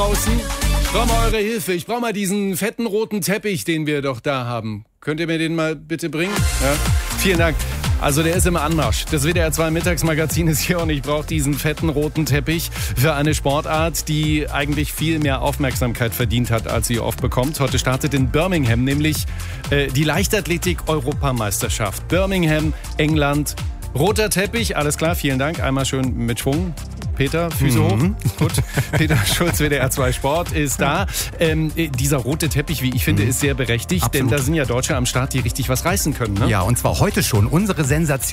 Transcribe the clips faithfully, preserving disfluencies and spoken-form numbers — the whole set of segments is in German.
Außen. Ich brauche mal eure Hilfe. Ich brauche mal diesen fetten roten Teppich, den wir doch da haben. Könnt ihr mir den mal bitte bringen? Ja? Vielen Dank. Also der ist im Anmarsch. Das W D R zwei Mittagsmagazin ist hier und ich brauche diesen fetten roten Teppich für eine Sportart, die eigentlich viel mehr Aufmerksamkeit verdient hat, als sie oft bekommt. Heute startet in Birmingham nämlich äh, die Leichtathletik-Europameisterschaft. Birmingham, England. Roter Teppich, alles klar, vielen Dank. Einmal schön mit Schwung. Peter, Füße mhm. hoch. Gut. Peter Schulz, W D R zwei Sport, ist da. Ähm, dieser rote Teppich, wie ich finde, ist sehr berechtigt. Absolut. Denn da sind ja Deutsche am Start, die richtig was reißen können. Ne? Ja, und zwar heute schon. Unsere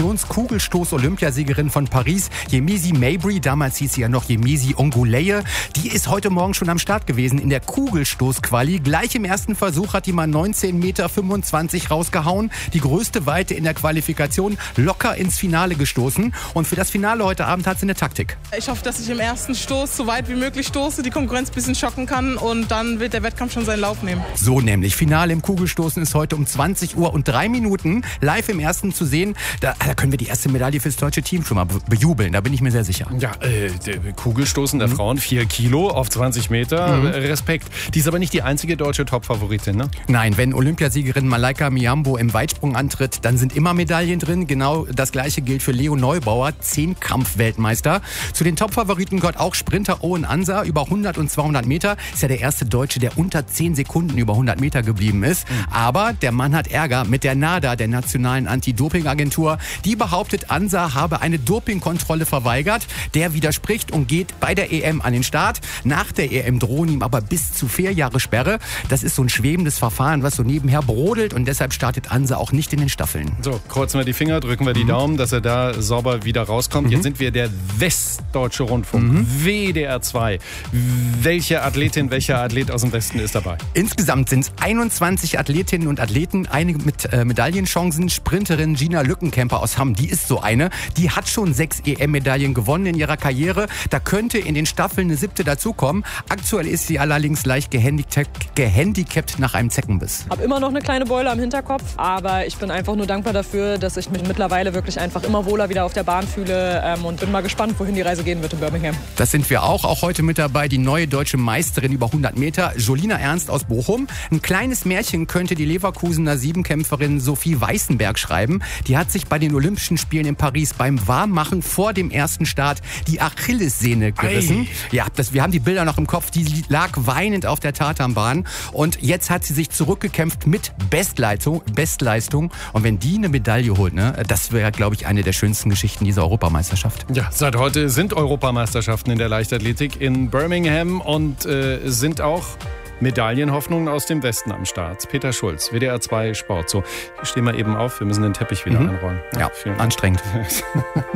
Sensations-Kugelstoß-Olympiasiegerin von Paris, Yemisi Mabry, damals hieß sie ja noch Yemisi Onguleye, die ist heute Morgen schon am Start gewesen in der Kugelstoß-Quali. Gleich im ersten Versuch hat die mal neunzehn Meter fünfundzwanzig rausgehauen. Die größte Weite in der Qualifikation, locker ins Finale gestoßen. Und für das Finale heute Abend hat sie eine Taktik. Ich hoffe, dass ich im ersten Stoß so weit wie möglich stoße, die Konkurrenz ein bisschen schocken kann und dann wird der Wettkampf schon seinen Lauf nehmen. So nämlich. Finale im Kugelstoßen ist heute um zwanzig Uhr und drei Minuten live im ersten zu sehen. Da, da können wir die erste Medaille fürs deutsche Team schon mal bejubeln, da bin ich mir sehr sicher. Ja, äh, Kugelstoßen der mhm. Frauen, vier Kilo auf zwanzig Meter, mhm. Respekt. Die ist aber nicht die einzige deutsche Top-Favoritin, ne? Nein, wenn Olympiasiegerin Malaika Miambo im Weitsprung antritt, dann sind immer Medaillen drin. Genau das Gleiche gilt für Leo Neubauer, Zehnkampf-Weltmeister. Zu den Top-Favoriten gehört auch Sprinter Owen Ansa, über hundert und zweihundert Meter. Ist ja der erste Deutsche, der unter zehn Sekunden über hundert Meter geblieben ist. Mhm. Aber der Mann hat Ärger mit der NADA, der Nationalen Anti-Doping-Agentur. Die behauptet, Ansa habe eine Dopingkontrolle verweigert. Der widerspricht und geht bei der E M an den Start. Nach der E M drohen ihm aber bis zu vier Jahre Sperre. Das ist so ein schwebendes Verfahren, was so nebenher brodelt. Und deshalb startet Ansa auch nicht in den Staffeln. So, kreuzen wir die Finger, drücken wir die mhm. Daumen, dass er da sauber wieder rauskommt. Mhm. Jetzt sind wir der Westdeutsche Rundfunk, mhm. W D R zwei. Welche Athletin, welcher Athlet aus dem Westen ist dabei? Insgesamt sind es einundzwanzig Athletinnen und Athleten, einige mit äh, Medaillenchancen. Sprinterin Gina Lückenkämper aus Hamm, die ist so eine. Die hat schon sechs E M-Medaillen gewonnen in ihrer Karriere. Da könnte in den Staffeln eine siebte dazukommen. Aktuell ist sie allerdings leicht gehandicapt, gehandicapt nach einem Zeckenbiss. Ich habe immer noch eine kleine Beule am Hinterkopf, aber ich bin einfach nur dankbar dafür, dass ich mich mittlerweile wirklich einfach immer wohler wieder auf der Bahn fühle ähm, und bin mal gespannt, wohin die Reise gehen wird in Birmingham. Das sind wir auch. Auch heute mit dabei die neue deutsche Meisterin über hundert Meter, Jolina Ernst aus Bochum. Ein kleines Märchen könnte die Leverkusener Siebenkämpferin Sophie Weißenberg schreiben. Die hat sich bei den Olympischen Spielen in Paris beim Warmmachen vor dem ersten Start die Achillessehne gerissen. Ei. Ja, das, wir haben die Bilder noch im Kopf. Die lag weinend auf der Tatanbahn. Und jetzt hat sie sich zurückgekämpft mit Bestleistung. Bestleistung. Und wenn die eine Medaille holt, ne, das wäre, glaube ich, eine der schönsten Geschichten dieser Europameisterschaft. Ja, seit heute sind Europameisterschaften in der Leichtathletik in Birmingham und äh, sind auch Medaillenhoffnungen aus dem Westen am Start. Peter Schulz, W D R zwei Sport. So, stehen wir eben auf, wir müssen den Teppich wieder mhm. einrollen. Ja, ja anstrengend.